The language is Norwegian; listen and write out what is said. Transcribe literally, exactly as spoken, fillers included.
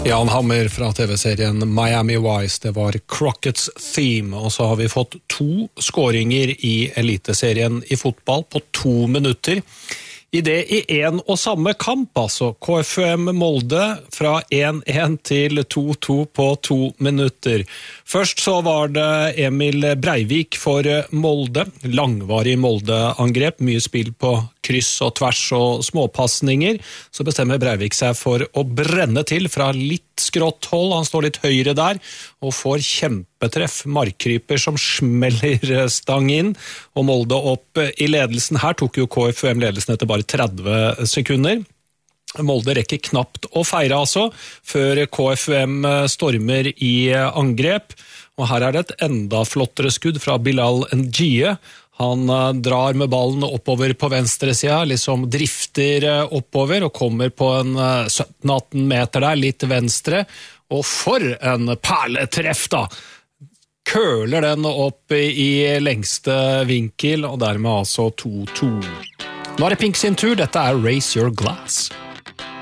Jan Hammer fra T V-serien Miami Vice, det var Crockett's Theme, og så har vi fått to skåringer i eliteserien i fotball på to minutter. I det i en og samme kamp, altså K F U M Molde fra en en til to to på to minutter. Først så var det Emil Breivik for Molde, langvarig Molde-angrep, mye spill på kryss og tvers og småpassninger, så bestemmer Breivik seg for å brenne til fra litt skrått hold, han står litt høyre der, og får kjempetreff, markkryper som smeller stang inn, og Molde opp i ledelsen. Her tok jo K F U M ledelsen etter bare tretti sekunder. Molde rekker knapt å feire altså, før K F U M stormer i angrep, og her er det et enda flottere skudd fra Bilal Ndiaye. Han drar med ballen oppover på venstre siden, liksom drifter oppover og kommer på en sytten atten meter der, litt venstre, og for en perletreff da! Køler den opp i lengste vinkel, og dermed altså to to. Nå er det Pink sin tur, dette er Raise Your Glass.